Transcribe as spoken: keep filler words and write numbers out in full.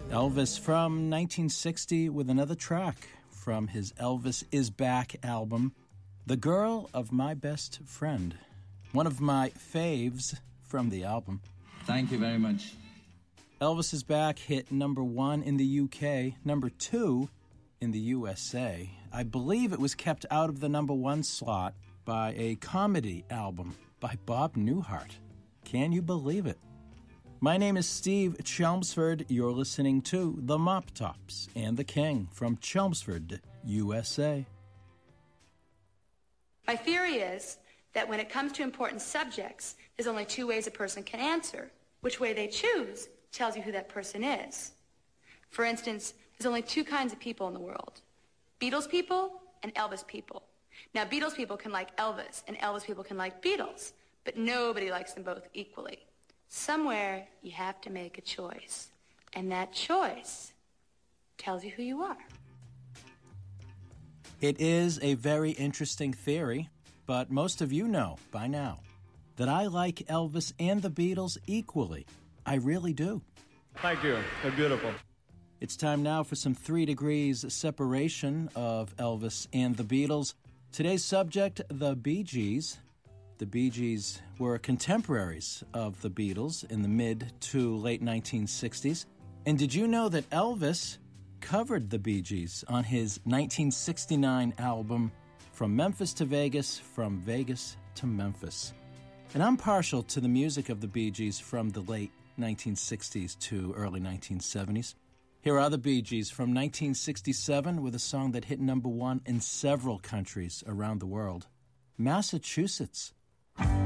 Elvis from nineteen sixty with another track from his Elvis Is Back album, The Girl of My Best Friend. One of my faves from the album. Thank you very much. Elvis Is Back hit number one in the U K, number two in the U S A. I believe it was kept out of the number one slot by a comedy album by Bob Newhart. Can you believe it? My name is Steve Chelmsford. You're listening to The Mop Tops and the King from Chelmsford, U S A. My theory is that when it comes to important subjects, there's only two ways a person can answer. Which way they choose tells you who that person is. For instance, there's only two kinds of people in the world. Beatles people and Elvis people. Now, Beatles people can like Elvis, and Elvis people can like Beatles, but nobody likes them both equally. Somewhere, you have to make a choice, and that choice tells you who you are. It is a very interesting theory, but most of you know by now that I like Elvis and the Beatles equally. I really do. Thank you. They're beautiful. It's time now for some three degrees separation of Elvis and the Beatles. Today's subject, the Bee Gees. The Bee Gees were contemporaries of the Beatles in the mid to late nineteen sixties. And did you know that Elvis covered the Bee Gees on his nineteen sixty-nine album, From Memphis to Vegas, From Vegas to Memphis? And I'm partial to the music of the Bee Gees from the late nineteen sixties to early nineteen seventies. Here are the Bee Gees from nineteen sixty-seven with a song that hit number one in several countries around the world, Massachusetts.